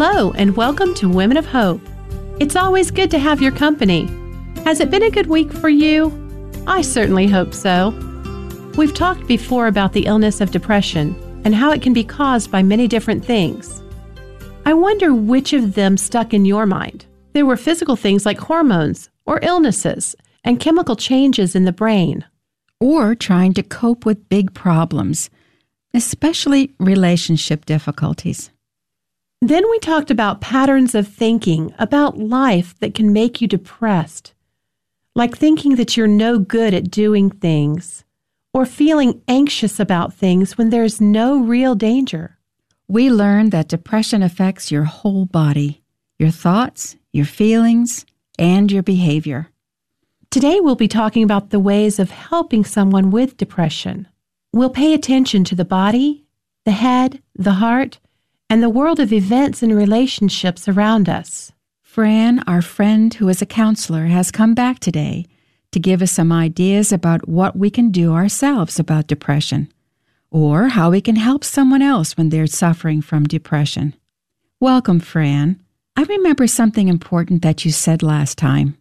Hello, and welcome to Women of Hope. It's always good to have your company. Has it been a good week for you? I certainly hope so. We've talked before about the illness of depression and how it can be caused by many different things. I wonder which of them stuck in your mind. There were physical things like hormones or illnesses and chemical changes in the brain. Or trying to cope with big problems, especially relationship difficulties. Then we talked about patterns of thinking about life that can make you depressed, like thinking that you're no good at doing things, or feeling anxious about things when there's no real danger. We learned that depression affects your whole body, your thoughts, your feelings, and your behavior. Today we'll be talking about the ways of helping someone with depression. We'll pay attention to the body, the head, the heart, and the world of events and relationships around us. Fran, our friend who is a counselor, has come back today to give us some ideas about what we can do ourselves about depression, or how we can help someone else when they're suffering from depression. Welcome, Fran. I remember something important that you said last time.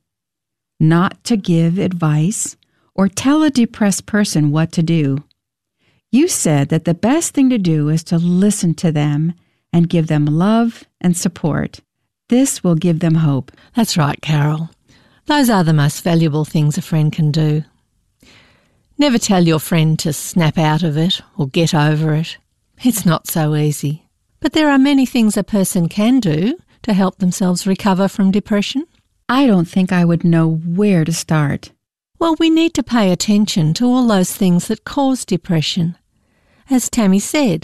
Not to give advice or tell a depressed person what to do. You said that the best thing to do is to listen to them and give them love and support. This will give them hope. That's right, Carol. Those are the most valuable things a friend can do. Never tell your friend to snap out of it or get over it. It's not so easy. But there are many things a person can do to help themselves recover from depression. I don't think I would know where to start. Well, we need to pay attention to all those things that cause depression. As Tammy said,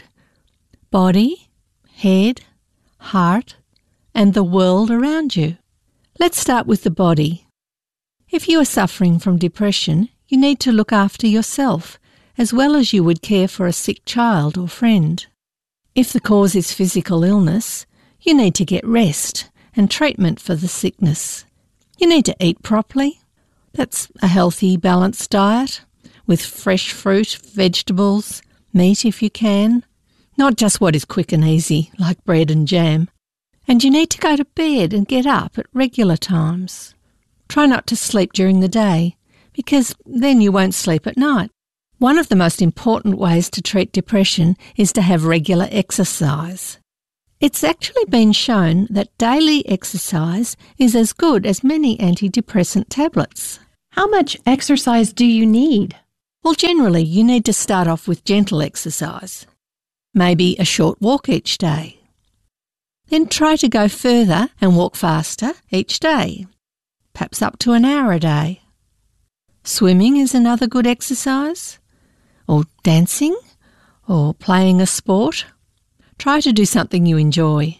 body, head, heart, and the world around you. Let's start with the body. If you are suffering from depression, you need to look after yourself as well as you would care for a sick child or friend. If the cause is physical illness, you need to get rest and treatment for the sickness. You need to eat properly. That's a healthy, balanced diet with fresh fruit, vegetables, meat if you can, not just what is quick and easy like bread and jam. And you need to go to bed and get up at regular times. Try not to sleep during the day because then you won't sleep at night. One of the most important ways to treat depression is to have regular exercise. It's actually been shown that daily exercise is as good as many antidepressant tablets. How much exercise do you need? Well, generally you need to start off with gentle exercise, maybe a short walk each day. Then try to go further and walk faster each day, perhaps up to an hour a day. Swimming is another good exercise, or dancing, or playing a sport. Try to do something you enjoy.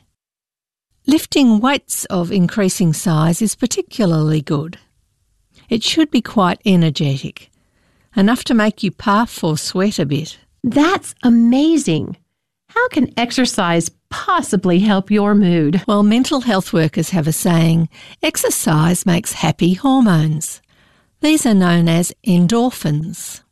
Lifting weights of increasing size is particularly good. It should be quite energetic, enough to make you puff or sweat a bit. That's amazing. How can exercise possibly help your mood? Well, mental health workers have a saying, exercise makes happy hormones. These are known as endorphins.